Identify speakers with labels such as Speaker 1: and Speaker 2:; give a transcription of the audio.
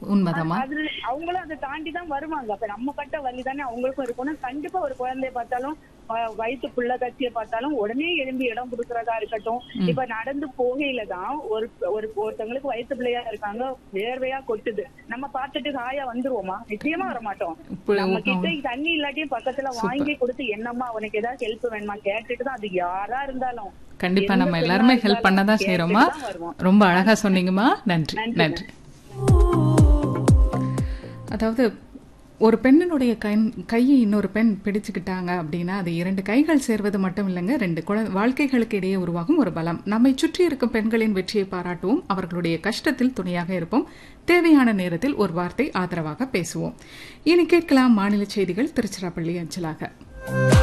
Speaker 1: உண்மைதாம்மா.
Speaker 2: அது அவங்களும் அதை தாண்டிதான் வருவாங்க. அப்ப நம்ம பட்ட வலி தானே அவங்களுக்கும் இருக்கணும். கண்டிப்பா ஒரு குழந்தைய பார்த்தாலும் வயிற்று புள்ள கட்சியை பார்த்தாலும் உடனே எழும்பி இடம் கொடுக்கறதா இருக்கட்டும். இப்ப நடந்து போகையில தான் ஒருத்தவங்களுக்கு வயிற்று பிள்ளையா இருக்காங்க, வேர்வையா கொட்டுது, நம்ம பார்த்துட்டு ஹாயா வந்துருவோமா? நிச்சயமா வர மாட்டோம். நம்ம கிட்ட தண்ணி இல்லாட்டியும் பக்கத்துல வாங்கி கொடுத்து என்னம்மா உனக்கு ஏதாவது ஹெல்ப் வேணுமா கேட்டுட்டு தான், அது யாரா இருந்தாலும்
Speaker 1: கண்டிப்பா நம்ம எல்லாருமே ஹெல்ப் பண்ணதான் செய்யறோமா. ரொம்ப அழகா சொன்னீங்கம்மா. நன்றி நன்றி. அதாவது ஒரு பெண்ணினுடைய கையை இன்னொரு பெண் பிடிச்சுக்கிட்டாங்க அப்படின்னா அது 2 கைகள் சேர்வது மட்டும் இல்லைங்க, 2 வாழ்க்கைகளுக்கு இடையே உருவாகும் ஒரு பலம். நம்மை சுற்றி இருக்கும் பெண்களின் வெற்றியை பாராட்டுவோம், அவர்களுடைய கஷ்டத்தில் துணையாக இருப்போம், தேவையான நேரத்தில் ஒரு வார்த்தை ஆதரவாக பேசுவோம். இனி கேட்கலாம் மாநில செய்திகள் திருச்சிராப்பள்ளி அஞ்சலாக.